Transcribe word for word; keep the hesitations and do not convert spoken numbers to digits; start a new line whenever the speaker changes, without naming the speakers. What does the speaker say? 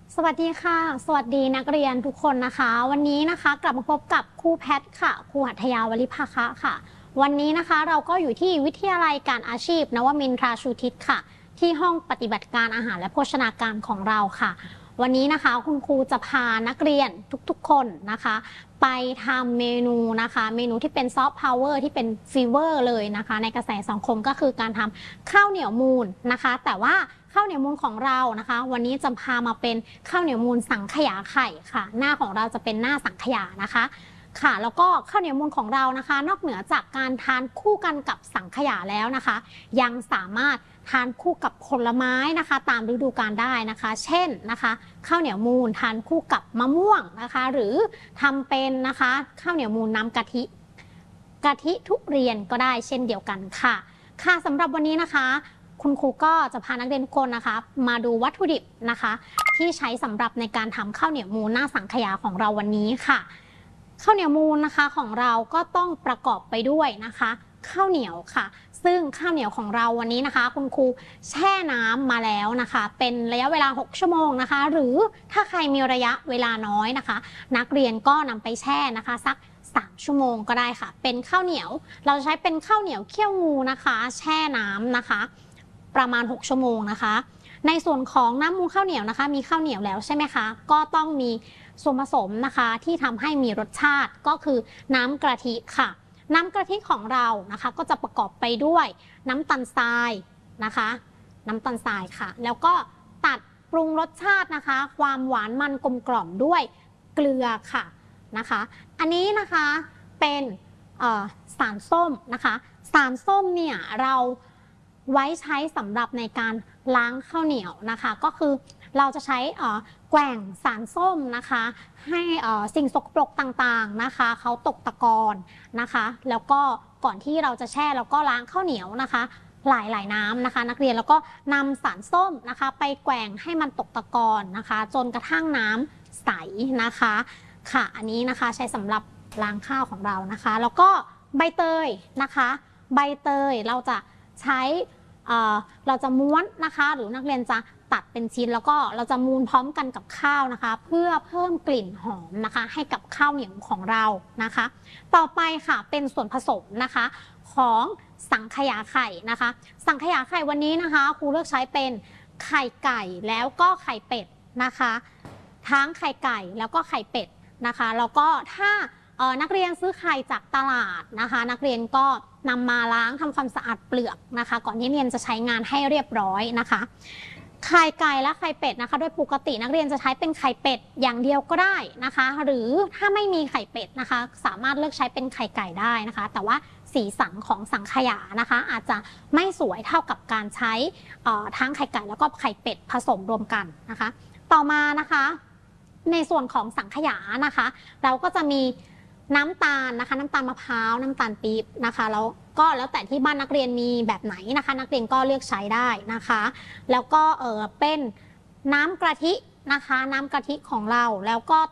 สวัสดีค่ะสวัสดีนักเรียนทุกคนนะคะวันนี้นะคะกลับมาพบกับครูแพทค่ะครูหัตถยาวลิภาคะค่ะวันนี้นะคะเราก็อยู่ที่วิทยาลัยการอาชีพนวมินทราชูทิศค่ะที่ห้องปฏิบัติการอาหารและโภชนาการของเราค่ะวันนี้นะคะคุณครูจะพานักเรียนทุกๆคนนะคะไปทำเมนูนะคะเมนูที่เป็นซอฟต์พาวเวอร์ที่เป็นฟีเวอร์เลยนะคะในกระแสสังคมก็คือการทำข้าวเหนียวมูนนะคะแต่ว่าข้าวเหนียวมูนของเรานะคะวันนี้จะพามาเป็นข้าวเหนียวมูนสังขยาไข่ค่ะหน้าของเราจะเป็นหน้าสังขยานะคะค่ะแล้วก็ข้าวเหนียวมูนของเรานะคะนอกเหนือจากการทานคู่กันกับสังขยาแล้วนะคะยังสามารถทานคู่กับผลไม้นะคะตามฤดูกาลได้นะคะเช่นนะคะข้าวเหนียวมูนทานคู่กับมะม่วงนะคะหรือทำเป็นนะคะข้าวเหนียวมูนน้ำกะทิกะทิทุเรียนก็ได้เช่นเดียวกันค่ะค่ะสำหรับวันนี้นะคะคุณครูก็จะพานักเรียนทุกคนนะคะมาดูวัตถุดิบนะคะที่ใช้สำหรับในการทำข้าวเหนียวมูนหน้าสังขยาของเราวันนี้ค่ะข้าวเหนียวมูนนะคะของเราก็ต้องประกอบไปด้วยนะคะข้าวเหนียวค่ะซึ่งข้าวเหนียวของเราวันนี้นะคะคุณครูแช่น้ำมาแล้วนะคะเป็นระยะเวลาหกชั่วโมงนะคะหรือถ้าใครมีระยะเวลาน้อยนะคะนักเรียนก็นำไปแช่นะคะสักสามชั่วโมงก็ได้ค่ะเป็นข้าวเหนียวเราใช้เป็นข้าวเหนียวเคี่ยวงูนะคะแช่น้ำนะคะประมาณหกชั่วโมงนะคะในส่วนของน้ำมูนข้าวเหนียวนะคะมีข้าวเหนียวแล้วใช่ไหมคะก็ต้องมีส่วนผสมนะคะที่ทำให้มีรสชาติก็คือน้ำกะทิค่ะน้ำกะทิของเรานะคะก็จะประกอบไปด้วยน้ำตาลทรายนะคะน้ำตาลทรายค่ะแล้วก็ตัดปรุงรสชาตินะคะความหวานมันกลมกล่อมด้วยเกลือค่ะนะคะอันนี้นะคะเป็นสารส้มนะคะสารส้มเนี่ยเราไว้ใช้สำหรับในการล้างข้าวเหนียวนะคะก็คือเราจะใช้แกว่งสารส้มนะคะให้สิ่งสกปรกต่างๆนะคะเขาตกตะกอนนะคะแล้วก็ก่อนที่เราจะแช่แล้วก็ล้างข้าวเหนียวนะคะหลายๆน้ำนะคะนักเรียนแล้วก็นำสารส้มนะคะไปแกว่งให้มันตกตะกอนนะคะจนกระทั่งน้ำใสนะคะค่ะอันนี้นะคะใช้สำหรับล้างข้าวของเรานะคะแล้วก็ใบเตยนะคะใบเตยเราจะใช้เราจะม้วนนะคะหรือนักเรียนจะตัดเป็นชิ้นแล้วก็เราจะมูนพร้อมกันกับข้าวนะคะเพื่อเพิ่มกลิ่นหอมนะคะให้กับข้าวเหนียวของเรานะคะต่อไปค่ะเป็นส่วนผสมนะคะของสังขยาไข่นะคะสังขยาไข่วันนี้นะคะครูเลือกใช้เป็นไข่ไก่แล้วก็ไข่เป็ดนะคะทั้งไข่ไก่แล้วก็ไข่เป็ดนะคะแล้วก็ถ้านักเรียนซื้อไข่จากตลาดนะคะนักเรียนก็นำมาล้างทำความสะอาดเปลือกนะคะก่อนที่เรียนจะใช้งานให้เรียบร้อยนะคะไข่ไก่และไข่เป็ดนะคะโดยปกตินักเรียนจะใช้เป็นไข่เป็ดอย่างเดียวก็ได้นะคะหรือถ้าไม่มีไข่เป็ดนะคะสามารถเลือกใช้เป็นไข่ไก่ได้นะคะแต่ว่าสีสันของสังขยานะคะอาจจะไม่สวยเท่ากับการใช้ทั้งไข่ไก่แล้วก็ไข่เป็ดผสมรวมกันนะคะต่อมานะคะในส่วนของสังขยานะคะเราก็จะมีน้ำตาลนะคะน้ำตาลมะพร้าวน้ำตาลปี๊บนะคะแล้วก็แล้วแต่ที่บ้านนักเรียนมีแบบไหนนะคะนักเรียนก็เลือกใช้ได้นะคะแล้วก็เออเป็นน้ำกะทินะคะน้ำกะทิของเราแล้วก็